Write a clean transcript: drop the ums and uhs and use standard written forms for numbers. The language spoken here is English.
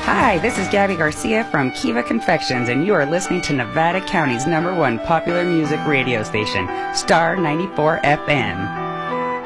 Hi, this is Gabby Garcia from Kiva Confections, and you are listening to Nevada County's #1 popular music radio station, Star 94 FM.